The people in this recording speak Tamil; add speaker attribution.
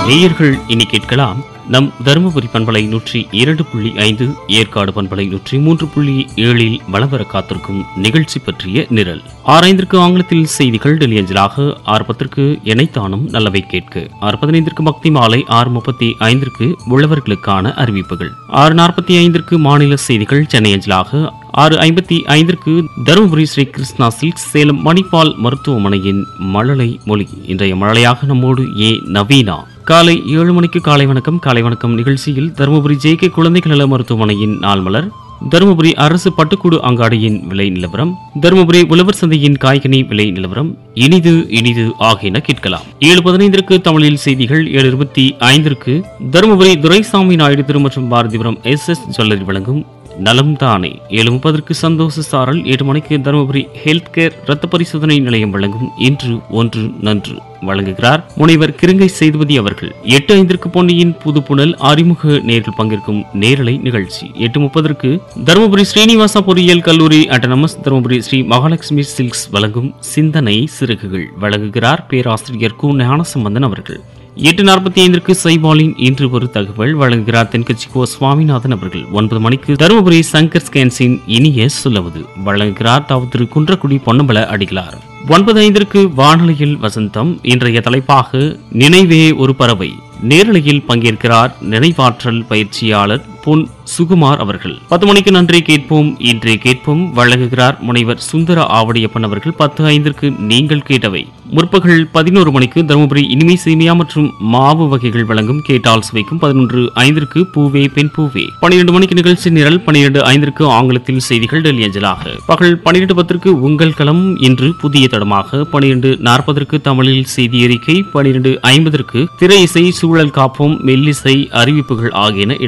Speaker 1: நேயர்கள் இனி கேட்கலாம். நம் தருமபுரி பண்பலை 102.5, ஏற்காடு பண்பலை 103.7 வளவர காத்திருக்கும் நிகழ்ச்சி பற்றிய நிரல். 6:05 ஆங்கிலத்தில் செய்திகள் டெல்லி அஞ்சலாக, 6:10 எனைத்தானும் நல்லவை கேட்க, 6:15 பக்தி மாலை, 6:35 உழவர்களுக்கான அறிவிப்புகள், 6:45 மாநில செய்திகள் சென்னை அஞ்சலாக, 6:55 தருமபுரி ஸ்ரீ கிருஷ்ணா சில்க்ஸ் சேலம் மணிப்பால் மருத்துவமனையின் மழலை மொழி. இன்றைய மழலையாக நம்மோடு நவீனா. காலை 7 மணிக்கு காலை வணக்கம் நிகழ்ச்சியில் தருமபுரி ஜே.கே. குழந்தைகள் நல மருத்துவமனையின் நாள் மலர், தருமபுரி அரசு பட்டுக்கூடு அங்காடியின் விலை நிலவரம், தருமபுரி உழவர் சந்தையின் காய்கனி விலை நிலவரம், இனிது ஆகியன கேட்கலாம். 7:15 தமிழில் செய்திகள், 7:25 தருமபுரி துரைசாமி நாயுடு திரு மற்றும் பாரதிபுரம் SS ஜுவல்லரி வழங்கும் நலம் தானே. 7:30 சந்தோஷ சாரல், 8 மணிக்கு தருமபுரி ஹெல்த் கேர் ரத்த பரிசோதனை நிலையம் வழங்கும் இன்று ஒன்று நன்று வழங்குகிறார் முனைவர் கிருங்கை சேதுபதி அவர்கள். 8:05 பொன்னியின் புதுப்புணல் அறிமுக நேர்கள் பங்கேற்கும் நேரலை நிகழ்ச்சி. 8:30 தருமபுரி ஸ்ரீனிவாசா பொறியியல் கல்லூரி அட்டானமஸ் தருமபுரி ஸ்ரீ மகாலட்சுமி சில்க்ஸ் வழங்கும் சிந்தனை சிறகுகள் வழங்குகிறார் பேராசிரியர் கு. ஞானசம்பந்தன் அவர்கள். 8:45 சைபாலின் இன்று ஒரு தகவல் வழங்குகிறார் தென்கட்சி கோ. சுவாமிநாதன் அவர்கள். 9 மணிக்கு தருமபுரி சங்கர் ஸ்கேன்ஸின் இனிய சொல்லுவது வழங்குகிறார் திரு குன்றக்குடி பொன்னம்பல அடிகளார். 9:05 வானொலியில் வசந்தம். இன்றைய தலைப்பாக நினைவே ஒரு பறவை. நேரலையில் பங்கேற்கிறார் நினைவாற்றல் பயிற்சியாளர் பொன் சுகுமார் அவர்கள். 10 மணிக்கு நன்றி கேட்போம் இன்றே கேட்போம் வழங்குகிறார் முனைவர் சுந்தர ஆவடியப்பன் அவர்கள். 10:05 நீங்கள் கேட்டவை. முற்பகல் 11 மணிக்கு தருமபுரி இனிமை சேமியா மற்றும் மாவு வகைகள் வழங்கும் கேட்டால் சுவைக்கும். 11:05 பூவே பெண் பூவே. 12 மணிக்கு நிகழ்ச்சி நிரல். 12:05 ஆங்கிலத்தில் செய்திகள் டெல்லி அஞ்சலாக. பகல் 12:10 உங்கள் களம் இன்று புதிய தடமாக. 12:40 தமிழில் செய்தி அறிக்கை. 12:50 திரை இசை, சூழல் காப்போம், மெல்லிசை, அறிவிப்புகள் ஆகியன